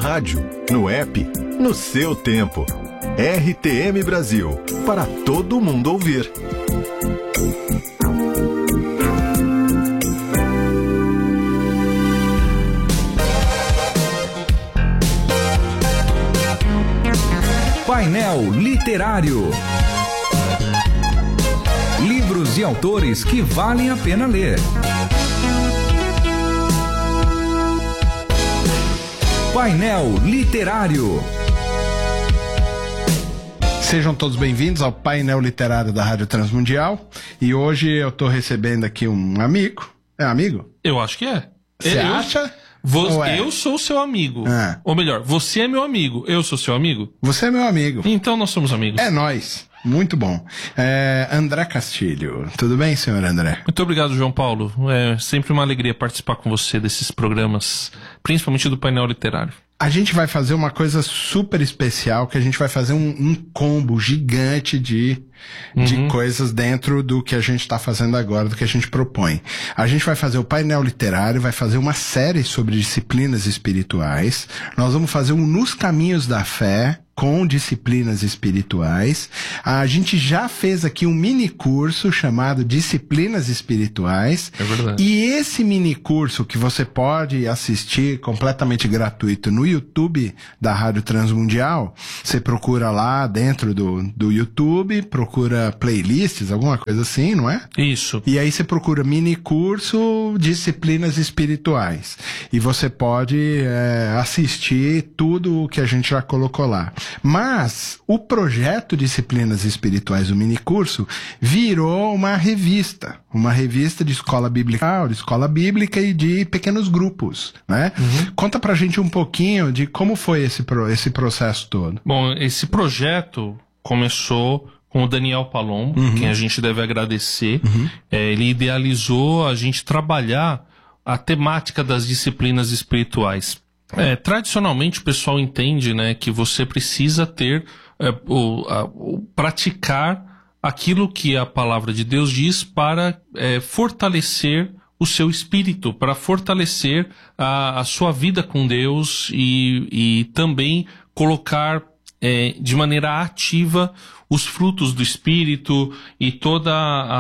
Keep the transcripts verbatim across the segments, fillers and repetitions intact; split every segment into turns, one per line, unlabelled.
rádio, no app, no seu tempo. R T M Brasil, para todo mundo ouvir.
Painel Literário. Livros e autores que valem a pena ler. Painel Literário.
Sejam todos bem-vindos ao Painel Literário da Rádio Transmundial. E hoje eu tô recebendo aqui um amigo. É amigo?
Eu acho que é.
Você
eu,
acha?
Vo-
é?
Eu sou seu amigo.
Ah.
Ou melhor, você é meu amigo, eu sou seu amigo?
Você é meu amigo.
Então nós somos amigos.
É nóis. Muito bom. É, André Castilho. Tudo bem, senhor André?
Muito obrigado, João Paulo. É sempre uma alegria participar com você desses programas, principalmente do Painel Literário.
A gente vai fazer uma coisa super especial, que a gente vai fazer um, um combo gigante de, uhum. de coisas dentro do que a gente está fazendo agora, do que a gente propõe. A gente vai fazer o painel literário, vai fazer uma série sobre disciplinas espirituais. Nós vamos fazer um Nos Caminhos da Fé, com disciplinas espirituais. A gente já fez aqui um mini curso chamado Disciplinas Espirituais.
É verdade.
E esse mini curso que você pode assistir completamente gratuito no YouTube da Rádio Transmundial, você procura lá dentro do, do YouTube, procura playlists, alguma coisa assim, não é?
Isso.
E aí você procura mini curso Disciplinas Espirituais. E você pode é, assistir tudo o que a gente já colocou lá. Mas o projeto Disciplinas Espirituais do minicurso virou uma revista, uma revista de escola bíblica, de escola bíblica e de pequenos grupos, né? Uhum. Conta pra gente um pouquinho de como foi esse, esse processo todo.
Bom, esse projeto começou com o Daniel Palombo, uhum. quem a gente deve agradecer. Uhum. É, ele idealizou a gente trabalhar a temática das disciplinas espirituais. É, tradicionalmente o pessoal entende, né, que você precisa ter, é, o, a, o, praticar aquilo que a palavra de Deus diz para é, fortalecer o seu espírito, para fortalecer a, a sua vida com Deus e, e também colocar é, de maneira ativa os frutos do Espírito e toda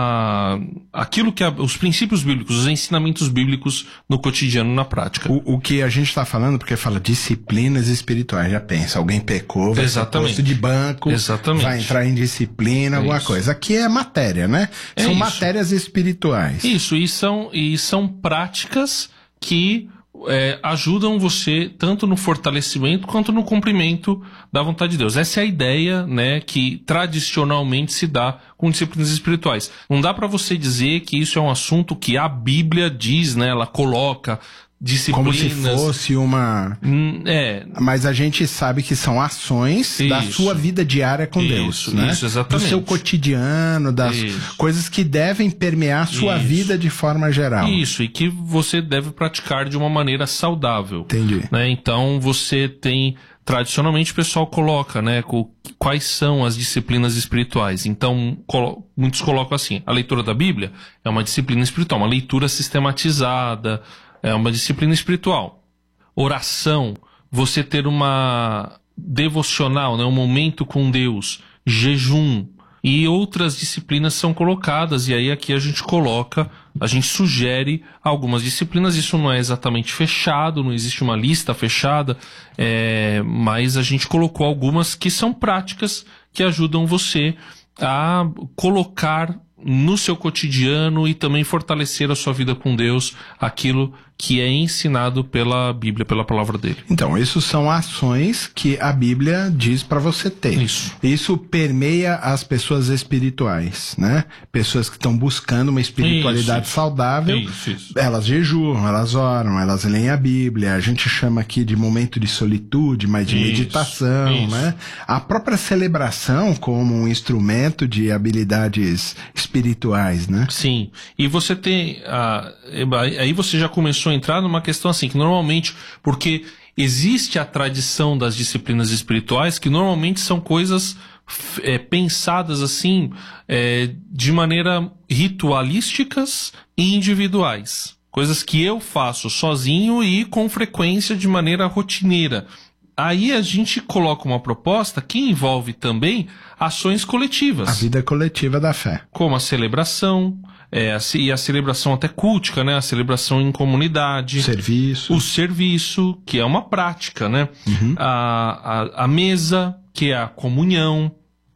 a, aquilo que a, os princípios bíblicos, os ensinamentos bíblicos no cotidiano, na prática.
O, o que a gente está falando, porque fala disciplinas espirituais, já pensa, alguém pecou, vai
Exatamente.
ser posto de banco,
Exatamente.
vai entrar em disciplina,
É
alguma
isso.
coisa. Aqui é matéria, né?
É
São
isso.
matérias espirituais.
Isso, e são, e são práticas que É, ajudam você tanto no fortalecimento quanto no cumprimento da vontade de Deus. Essa é a ideia, né, que tradicionalmente se dá com disciplinas espirituais. Não dá para você dizer que isso é um assunto que a Bíblia diz, né, ela coloca disciplinas...
Como se fosse uma...
Hum, é...
Mas a gente sabe que são ações
Isso.
da sua vida diária com
Isso,
Deus, né?
isso, exatamente.
Do seu cotidiano, das
Isso.
coisas que devem permear a sua
Isso.
vida de forma geral.
Isso, e que você deve praticar de uma maneira saudável.
Entendi.
Né? Então você tem... Tradicionalmente o pessoal coloca, né, quais são as disciplinas espirituais. Então, colo- muitos colocam assim, a leitura da Bíblia é uma disciplina espiritual, uma leitura sistematizada, é uma disciplina espiritual. Oração, você ter uma devocional, né, um momento com Deus, jejum, e outras disciplinas são colocadas, e aí aqui a gente coloca, a gente sugere algumas disciplinas. Isso não é exatamente fechado, não existe uma lista fechada, é, mas a gente colocou algumas que são práticas, que ajudam você a colocar no seu cotidiano e também fortalecer a sua vida com Deus, aquilo que é ensinado pela Bíblia, pela palavra dele.
Então, isso são ações que a Bíblia diz para você ter.
Isso.
Isso permeia as pessoas espirituais, né? Pessoas que estão buscando uma espiritualidade
Isso.
saudável.
Isso, isso.
Elas jejuam, elas oram, elas leem a Bíblia. A gente chama aqui de momento de solitude, mas de
Isso.
meditação,
Isso.
né? A própria celebração como um instrumento de habilidades espirituais, né?
Sim, e você tem, ah, aí você já começou a entrar numa questão assim, que normalmente, porque existe a tradição das disciplinas espirituais, que normalmente são coisas é, pensadas assim, é, de maneira ritualísticas e individuais. Coisas que eu faço sozinho e com frequência de maneira rotineira. aí a gente coloca uma proposta que envolve também ações coletivas.
A vida coletiva da fé.
Como a celebração, é, a, e a celebração até cultica, né? A celebração em comunidade.
Serviço.
O serviço, que é uma prática, né?
Uhum.
A, a, a mesa, que é a comunhão.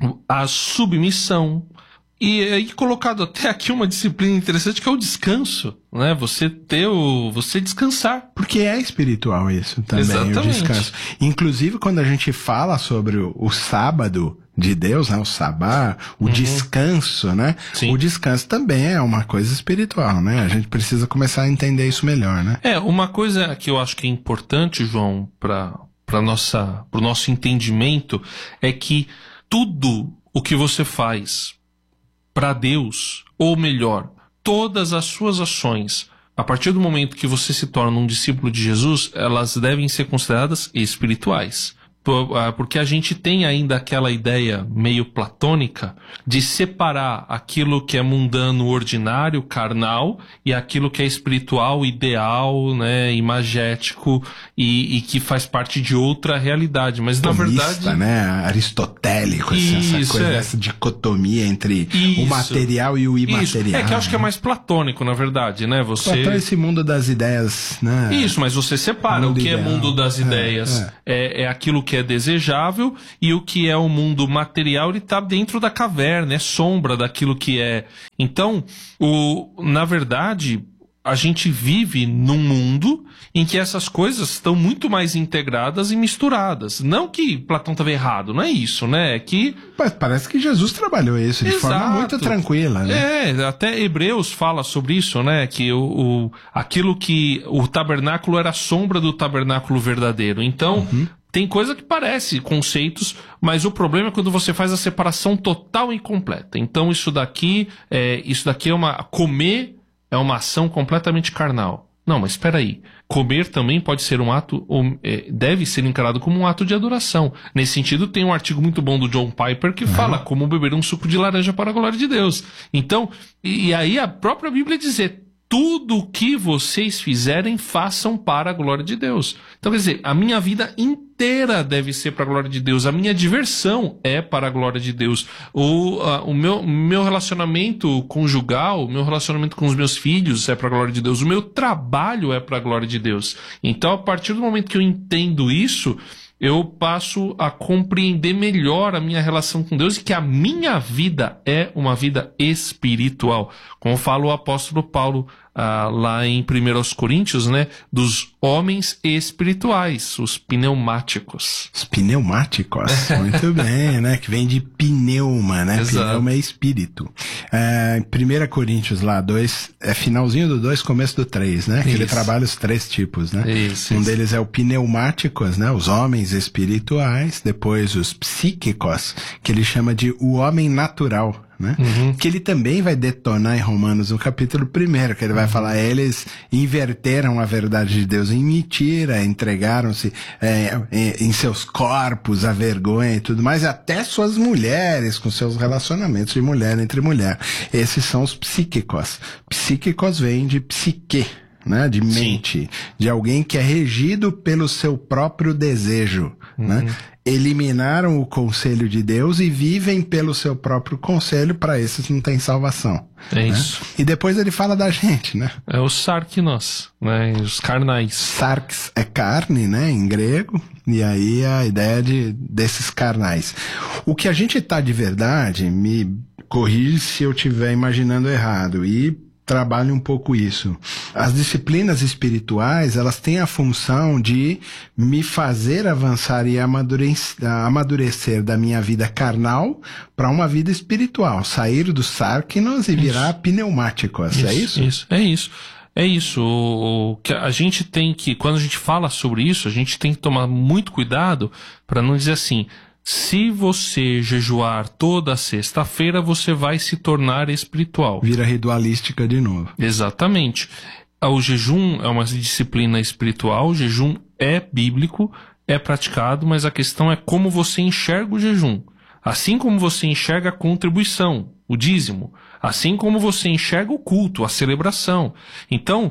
A submissão. E aí colocado até aqui uma disciplina interessante que é o descanso, né? Você ter o, você descansar.
Porque é espiritual isso também,
Exatamente.
O descanso. Inclusive quando a gente fala sobre o, o sábado de Deus, né? O sabá, o uhum. descanso, né? Sim. O descanso também é uma coisa espiritual, né? A gente precisa começar a entender isso melhor, né?
É, uma coisa que eu acho que é importante, João, para para nossa, pro nosso entendimento é que tudo o que você faz para Deus, ou melhor, todas as suas ações, a partir do momento que você se torna um discípulo de Jesus, elas devem ser consideradas espirituais. Porque a gente tem ainda aquela ideia meio platônica de separar aquilo que é mundano, ordinário, carnal, e aquilo que é espiritual, ideal, né, imagético e, e que faz parte de outra realidade. Mas
Tomista,
na verdade,
né, aristotélico, assim,
isso,
essa coisa,
é.
essa dicotomia entre
isso,
o material e o imaterial.
Isso. É que eu acho que é mais platônico, na verdade, né? Você...
Platão é esse mundo das ideias, né?
Isso, mas você separa o que ideal. É mundo das ideias, é, é. É, é aquilo que é desejável, e o que é o mundo material, ele está dentro da caverna, é sombra daquilo que é. Então, o, na verdade, a gente vive num mundo em que essas coisas estão muito mais integradas e misturadas. Não que Platão estava errado, não é isso, né? É que...
Mas parece que Jesus trabalhou isso de
Exato.
forma muito tranquila, né?
É, até Hebreus fala sobre isso, né? Que o, o, aquilo que... O tabernáculo era a sombra do tabernáculo verdadeiro. Então... Uhum. Tem coisa que parece conceitos, mas o problema é quando você faz a separação total e completa. Então isso daqui é, isso daqui é uma... Comer é uma ação completamente carnal. Não, mas espera aí. Comer também pode ser um ato, ou, é, deve ser encarado como um ato de adoração. Nesse sentido, tem um artigo muito bom do John Piper que uhum. fala como beber um suco de laranja para a glória de Deus. Então, e, e aí a própria Bíblia dizer... Tudo o que vocês fizerem, façam para a glória de Deus. Então, quer dizer, a minha vida inteira deve ser para a glória de Deus. A minha diversão é para a glória de Deus. O, a, o meu, meu relacionamento conjugal, o meu relacionamento com os meus filhos é para a glória de Deus. O meu trabalho é para a glória de Deus. Então, a partir do momento que eu entendo isso... eu passo a compreender melhor a minha relação com Deus e que a minha vida é uma vida espiritual. Como fala o apóstolo Paulo ah, lá em primeira Coríntios, né? Dos homens espirituais, os pneumáticos.
Os pneumáticos, muito bem, né? Que vem de pneuma, né?
Exato.
Pneuma é espírito. É, em primeira Coríntios lá, dois, é finalzinho do dois, começo do três, né? Que ele trabalha os três tipos, né?
Isso,
um
isso.
deles é o pneumáticos, né? Os homens espirituais, depois os psíquicos, que ele chama de o homem natural, né? Uhum. Que ele também vai detonar em Romanos no capítulo primeiro, que ele vai falar, eles inverteram a verdade de Deus em mentira, entregaram-se é, em, em seus corpos a vergonha e tudo mais, e até suas mulheres, com seus relacionamentos de mulher entre mulher. Esses são os psíquicos. Psíquicos vem de psique, né, de mente, Sim. de alguém que é regido pelo seu próprio desejo, uhum. né? Eliminaram o conselho de Deus e vivem pelo seu próprio conselho, para esses não tem salvação.
É
né?
isso.
E depois ele fala da gente, né?
É o sarkinos, né? Os carnais.
Sarx é carne, né? Em grego. E aí a ideia de, desses carnais. O que a gente tá de verdade, me corrige se eu estiver imaginando errado, e trabalhe um pouco isso. As disciplinas espirituais, elas têm a função de me fazer avançar e amadurecer, amadurecer da minha vida carnal para uma vida espiritual. Sair dos sarkinos e virar isso. pneumáticos. Isso, é isso?
Isso, é isso. É isso. O, o, que a gente tem que, quando a gente fala sobre isso, a gente tem que tomar muito cuidado para não dizer assim... Se você jejuar toda sexta-feira, você vai se tornar espiritual.
Vira ritualística de novo.
Exatamente. O jejum é uma disciplina espiritual, o jejum é bíblico, é praticado, mas a questão é como você enxerga o jejum. Assim como você enxerga a contribuição, o dízimo. Assim como você enxerga o culto, a celebração. Então,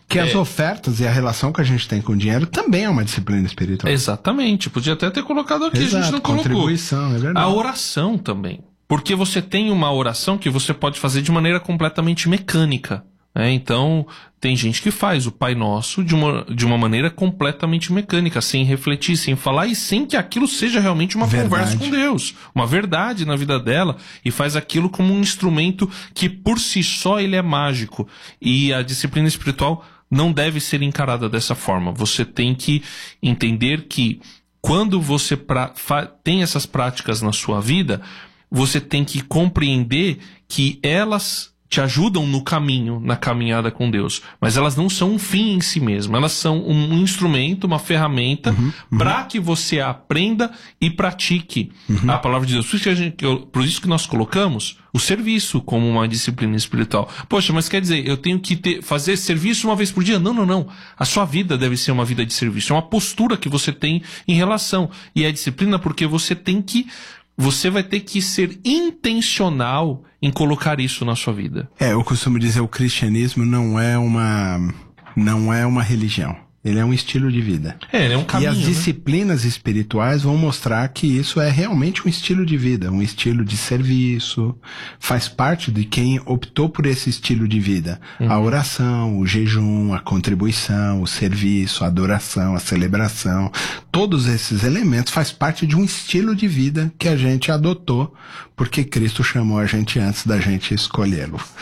Que
é...
as ofertas e a relação que a gente tem com o dinheiro também é uma disciplina espiritual.
Exatamente. Podia até ter colocado aqui,
Exato,
a gente não colocou.
Contribuição, é verdade.
A oração também. Porque você tem uma oração que você pode fazer de maneira completamente mecânica. Né? Então, tem gente que faz o Pai Nosso de uma, de uma maneira completamente mecânica, sem refletir, sem falar e sem que aquilo seja realmente uma
Verdade.
conversa com Deus. Uma verdade na vida dela, e faz aquilo como um instrumento que por si só ele é mágico. E a disciplina espiritual não deve ser encarada dessa forma. Você tem que entender que quando você pra, fa, tem essas práticas na sua vida, você tem que compreender que elas te ajudam no caminho, na caminhada com Deus. Mas elas não são um fim em si mesmas. Elas são um instrumento, uma ferramenta uhum, uhum. para que você aprenda e pratique uhum. a palavra de Deus. Por isso que, a gente, por isso que nós colocamos o serviço como uma disciplina espiritual. Poxa, mas quer dizer, eu tenho que ter, fazer serviço uma vez por dia? Não, não, não. A sua vida deve ser uma vida de serviço. É uma postura que você tem em relação. E é disciplina porque você tem que... Você vai ter que ser intencional em colocar isso na sua vida.
É, eu costumo dizer, o cristianismo não é uma, não é uma religião. Ele é um estilo de vida.
É, ele é um caminho,
e as
né?
disciplinas espirituais vão mostrar que isso é realmente um estilo de vida, um estilo de serviço. Faz parte de quem optou por esse estilo de vida. Uhum. A oração, o jejum, a contribuição, o serviço, a adoração, a celebração. Todos esses elementos faz parte de um estilo de vida que a gente adotou porque Cristo chamou a gente antes da gente escolhê-lo.